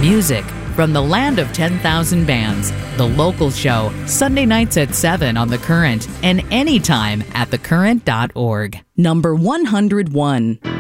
Music from the land of 10,000 bands. The Local Show, Sunday nights at 7 on The Current and anytime at thecurrent.org. Number 101.